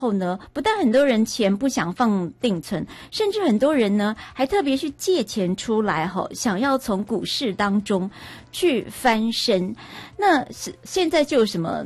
后呢，不但很多人钱不想放定存，甚至很多人呢还特别去借钱出来想要从股市当中去翻身。那现在就有什么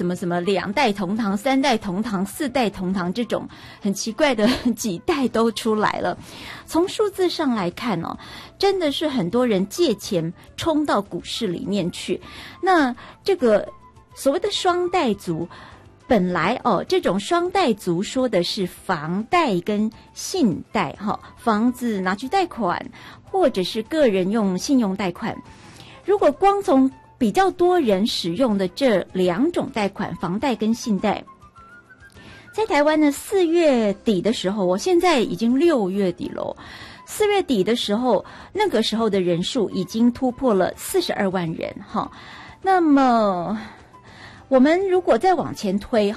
2代同堂、3代同堂、4代同堂这种很奇怪的几代都出来了。从数字上来看真的是很多人借钱冲到股市里面去。那这个所谓的双贷族，本来这种双贷族说的是房贷跟信贷房子拿去贷款，或者是个人用信用贷款。如果光从比较多人使用的这2种贷款，房贷跟信贷，在台湾呢4月底的时候，我现在已经6月底了，4月底的时候，那个时候的人数已经突破了42万人那么我们如果再往前推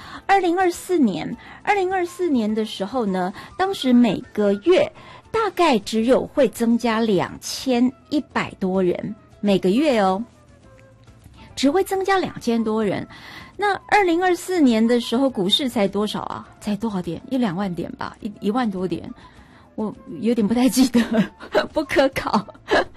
2024年的时候呢，当时每个月大概只有会增加2100多人，每个月只会增加2000多人。那2024年的时候，股市才多少啊？才多少点？1-2万点吧，1万多点。我有点不太记得，不可考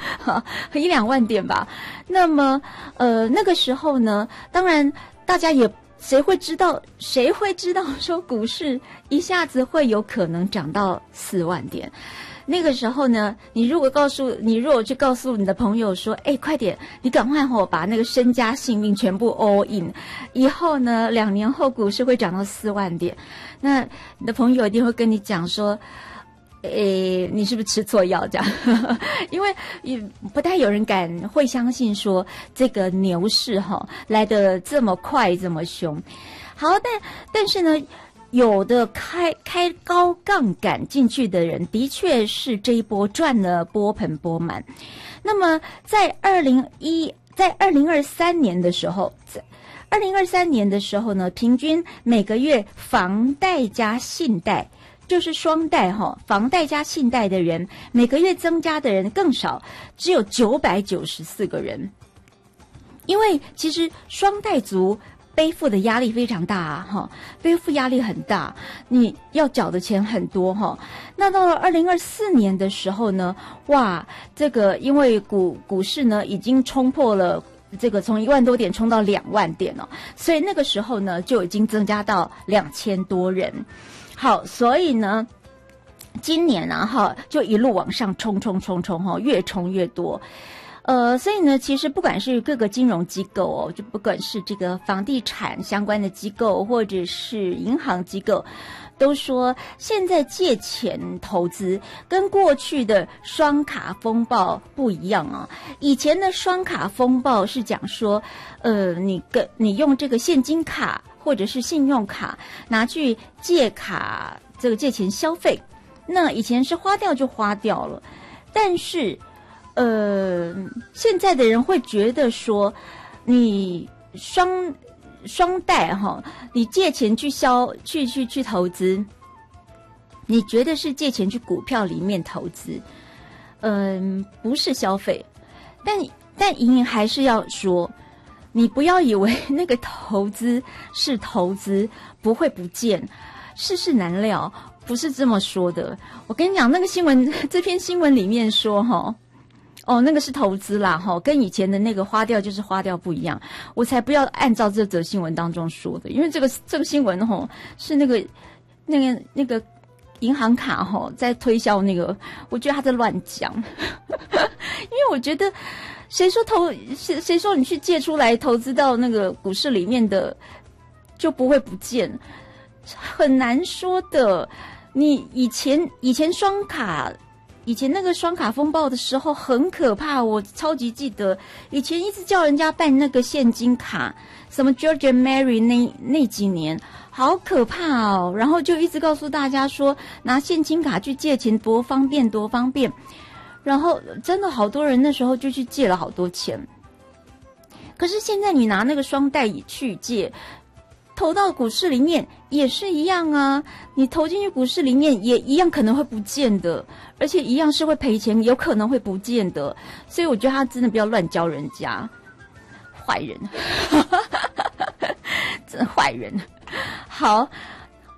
，1-2万点吧。那么那个时候呢，当然大家也谁会知道说股市一下子会有可能涨到4万点。那个时候呢，你如果去告诉你的朋友说，快点，你赶快把那个身家性命全部 all in， 以后呢2年后股市会涨到4万点，那你的朋友一定会跟你讲说，你是不是吃错药这样？因为也不太有人会相信说这个牛市来得这么快这么凶。好，但是呢，有的开高杠杆进去的人，的确是这一波赚了波盆波满。那么在2023年的时候呢，平均每个月房贷加信贷，就是双贷房贷加信贷的人，每个月增加的人更少，只有994个人。因为其实双贷族背负的压力非常大背负压力很大，你要缴的钱很多那到了2024年的时候呢，哇，这个因为股市呢已经冲破了这个从1万多点冲到2万点所以那个时候呢就已经增加到2000多人。好，所以呢今年就一路往上冲越冲越多。所以呢，其实不管是各个金融机构就不管是这个房地产相关的机构，或者是银行机构，都说现在借钱投资跟过去的双卡风暴不一样以前的双卡风暴是讲说，你用这个现金卡或者是信用卡拿去借钱消费，那以前是花掉就花掉了，但是现在的人会觉得说，你双贷你借钱去投资，你觉得是借钱去股票里面投资，不是消费，但莹莹还是要说，你不要以为那个投资是投资，不会不见，世事难料，不是这么说的。我跟你讲，那个这篇新闻里面说那个是投资啦跟以前的那个花掉就是花掉不一样，我才不要按照这则新闻当中说的，因为这个新闻是那个银行卡在推销那个，我觉得他在乱讲，因为我觉得谁说你去借出来投资到那个股市里面的就不会不见，很难说的。你以前双卡。以前那个双卡风暴的时候很可怕，我超级记得以前一直叫人家办那个现金卡，什么 George and Mary 那几年好可怕然后就一直告诉大家说拿现金卡去借钱多方便，然后真的好多人那时候就去借了好多钱。可是现在你拿那个双贷去借，投到股市里面也是一样啊，你投进去股市里面也一样可能会不见的，而且一样是会赔钱，有可能会不见的。所以我觉得他真的不要乱教人家，坏人真的坏人。好，